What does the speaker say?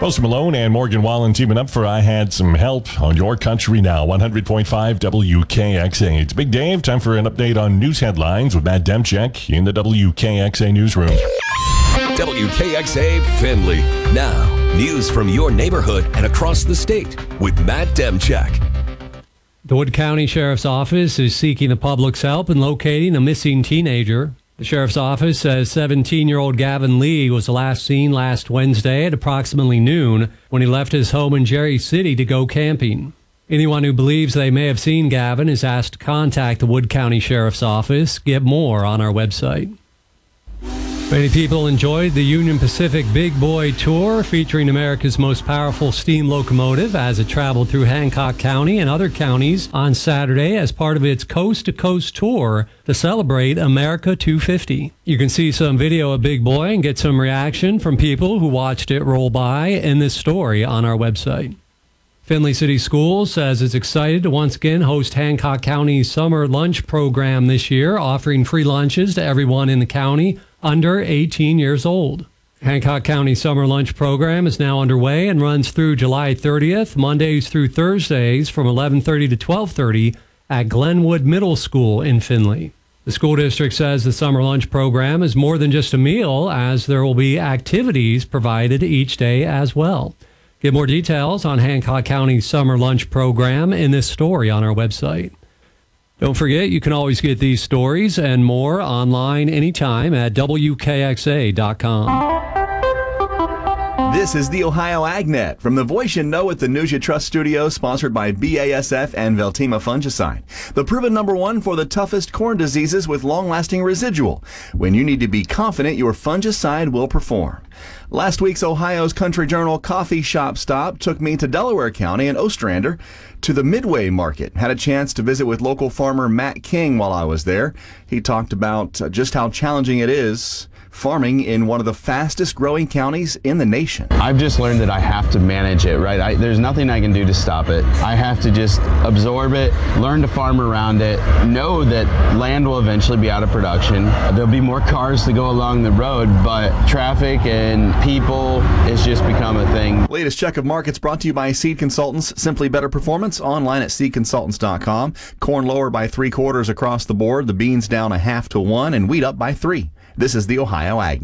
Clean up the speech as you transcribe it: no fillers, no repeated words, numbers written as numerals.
Post Malone and Morgan Wallen teaming up for I Had Some Help on Your Country Now, 100.5 WKXA. It's Big Dave. Time for an update on news headlines with Matt Demchek in the WKXA newsroom. WKXA Findlay. Now, news from your neighborhood and across the state with Matt Demchek. The Wood County Sheriff's Office is seeking the public's help in locating a missing teenager. The Sheriff's Office says 17-year-old Gavin Lee was last seen last Wednesday at approximately noon when he left his home in Jerry City to go camping. Anyone who believes they may have seen Gavin is asked to contact the Wood County Sheriff's Office. Get more on our website. Many people enjoyed the Union Pacific Big Boy Tour featuring America's most powerful steam locomotive as it traveled through Hancock County and other counties on Saturday as part of its coast-to-coast tour to celebrate America 250. You can see some video of Big Boy and get some reaction from people who watched it roll by in this story on our website. Findlay City Schools says it's excited to once again host Hancock County's summer lunch program this year, offering free lunches to everyone in the county under 18 years old. Hancock County Summer Lunch Program is now underway and runs through July 30th, Mondays through Thursdays from 11:30 to 12:30 at Glenwood Middle School in Findlay. The school district says the summer lunch program is more than just a meal, as there will be activities provided each day as well. Get more details on Hancock County's summer lunch program in this story on our website. Don't forget, you can always get these stories and more online anytime at WKXA.com. This is the Ohio AgNet from the voice you know at the News You Trust studio, sponsored by BASF and Veltima Fungicide. The proven #1 for the toughest corn diseases with long-lasting residual. When you need to be confident your fungicide will perform. Last week's Ohio's Country Journal coffee shop stop took me to Delaware County and Ostrander to the Midway Market. Had a chance to visit with local farmer Matt King while I was there. He talked about just how challenging it is farming in one of the fastest growing counties in the nation. I've just learned that I have to manage it, right? There's nothing I can do to stop it. I have to just absorb it, learn to farm around it, know that land will eventually be out of production. There'll be more cars to go along the road, but traffic and people has just become a thing. Latest check of markets brought to you by Seed Consultants. Simply better performance online at seedconsultants.com. Corn lower by 3/4 across the board. The beans down 0.5 to 1 and wheat up by 3. This is the Ohio Ag.